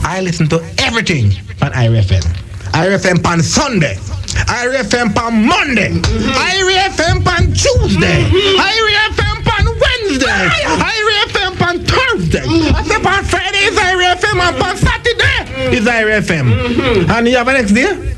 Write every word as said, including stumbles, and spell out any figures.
I listen to everything on I R F M. I R F M on Sunday. I R F M on Monday. Mm-hmm. I R F M on Tuesday. Mm-hmm. I R F M on Wednesday. I R F M on Thursday. Mm-hmm. I said on Friday is I R F M and on Saturday is I R F M. Mm-hmm. And you have a next day?